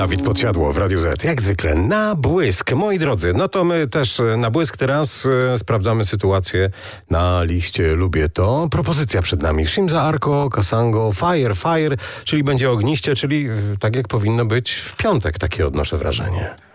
Dawid Podsiadło w Radiu Z. Jak zwykle na błysk. Moi drodzy, no to my też na błysk teraz sprawdzamy sytuację na liście Lubię to. Propozycja przed nami. Shimza Arko, Kasango, Fire, czyli będzie ogniście, czyli tak jak powinno być w piątek, takie odnoszę wrażenie.